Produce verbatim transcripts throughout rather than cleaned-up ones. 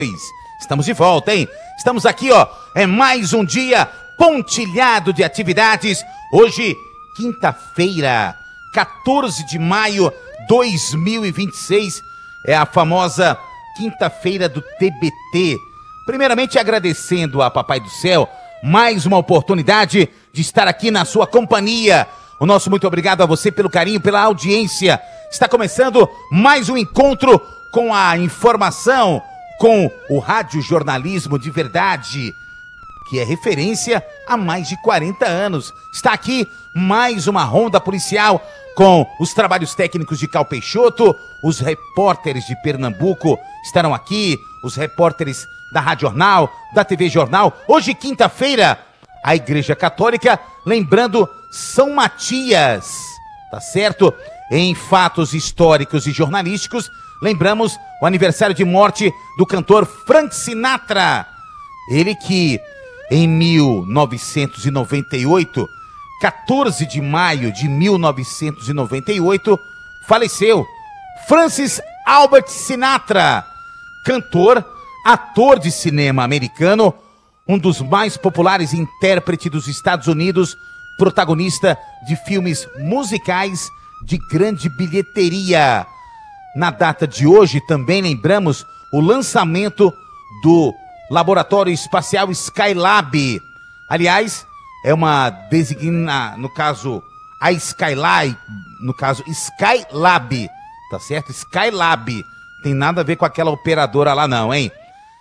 Estamos de volta, hein? Estamos aqui, ó, é mais um dia pontilhado de atividades. Hoje, quinta-feira, quatorze de maio de dois mil e vinte e seis, é a famosa quinta-feira do T B T. Primeiramente, agradecendo a Papai do Céu, mais uma oportunidade de estar aqui na sua companhia. O nosso muito obrigado a você pelo carinho, pela audiência. Está começando mais um encontro com a informação, com o radiojornalismo de verdade, que é referência há mais de quarenta anos. Está aqui mais uma ronda policial com os trabalhos técnicos de Cal Peixoto, os repórteres de Pernambuco estarão aqui, os repórteres da Rádio Jornal, da T V Jornal. Hoje, quinta-feira, a Igreja Católica lembrando São Matias, tá certo? Em fatos históricos e jornalísticos, lembramos o aniversário de morte do cantor Frank Sinatra. Ele que, em mil novecentos e noventa e oito, quatorze de maio de mil novecentos e noventa e oito, faleceu. Francis Albert Sinatra, cantor, ator de cinema americano, um dos mais populares intérpretes dos Estados Unidos, protagonista de filmes musicais de grande bilheteria. Na data de hoje também lembramos o lançamento do Laboratório Espacial Skylab. Aliás, é uma designa, no caso, a Skylab, no caso, Skylab, tá certo? Skylab, tem nada a ver com aquela operadora lá não, hein?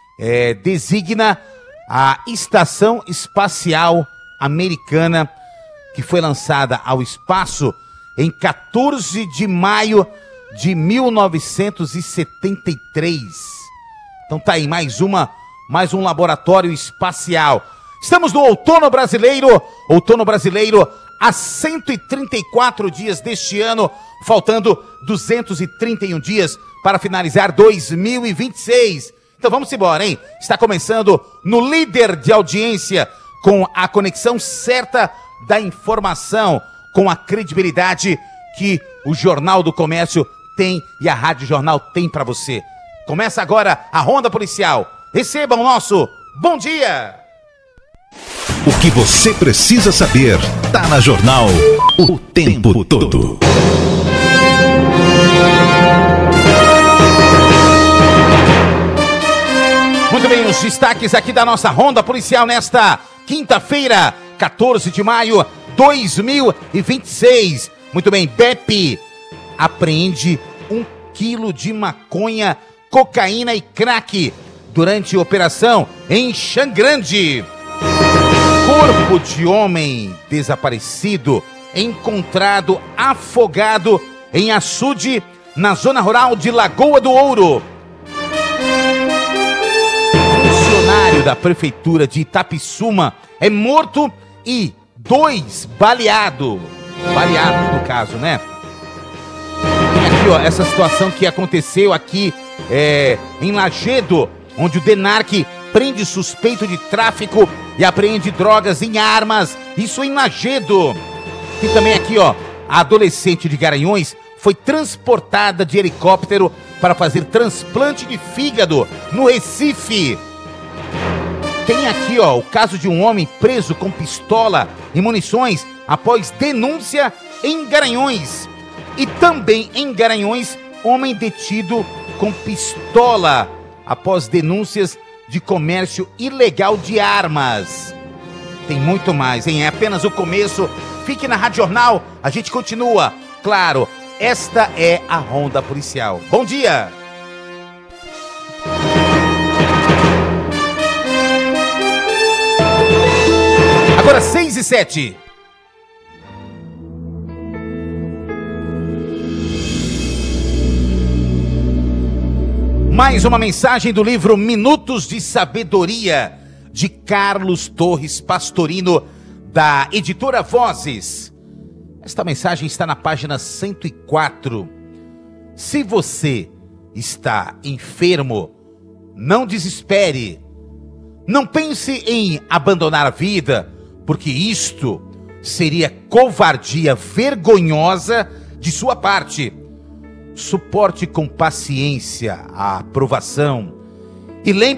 É, designa a Estação Espacial Americana, que foi lançada ao espaço em quatorze de maio de mil novecentos e setenta e três. Então tá aí, mais uma, mais um laboratório espacial. Estamos no outono brasileiro, outono brasileiro há cento e trinta e quatro dias deste ano, faltando duzentos e trinta e um dias para finalizar dois mil e vinte e seis. Então vamos embora, hein? Está começando no líder de audiência, com a conexão certa da informação, com a credibilidade que o Jornal do Comércio tem e a Rádio Jornal tem para você. Começa agora a Ronda Policial. Recebam o nosso bom dia! O que você precisa saber tá na Jornal o tempo todo. Muito bem, os destaques aqui da nossa Ronda Policial nesta quinta-feira, quatorze de maio de dois mil e vinte e seis. Muito bem, B E P apreende um quilo de maconha, cocaína e crack durante operação em Xangrande. Corpo de homem desaparecido encontrado afogado em açude na zona rural de Lagoa do Ouro. Funcionário da prefeitura de Itapissuma é morto e dois baleados. Baleados no caso, né? Tem aqui, ó, essa situação que aconteceu aqui é, em Lagedo, onde o DENARC prende suspeito de tráfico e apreende drogas em armas. Isso em Lagedo. E também aqui, ó, a adolescente de Garanhuns foi transportada de helicóptero para fazer transplante de fígado no Recife. Tem aqui, ó, o caso de um homem preso com pistola e munições após denúncia em Garanhuns. E também em Garanhuns, homem detido com pistola após denúncias de comércio ilegal de armas. Tem muito mais, hein? É apenas o começo. Fique na Rádio Jornal, a gente continua. Claro, esta é a Ronda Policial. Bom dia! Agora seis e sete. Mais uma mensagem do livro Minutos de Sabedoria, de Carlos Torres Pastorino, da editora Vozes. Esta mensagem está na página cento e quatro. Se você está enfermo, não desespere. Não pense em abandonar a vida, porque isto seria covardia vergonhosa de sua parte. Suporte com paciência a provação e lembre